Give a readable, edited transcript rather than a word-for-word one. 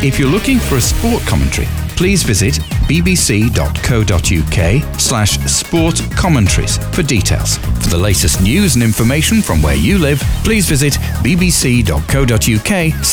If you're looking for a sport commentary, please visit bbc.co.uk/sport commentaries for details. For the latest news and information from where you live, please visit bbc.co.uk/news.